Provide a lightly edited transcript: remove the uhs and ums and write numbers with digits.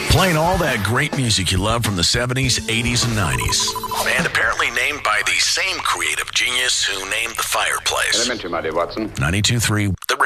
Playing all that great music you love from the 70s, 80s, and 90s. And apparently named by the same creative genius who named the fireplace. Elementary, my dear Watson. 92.3 The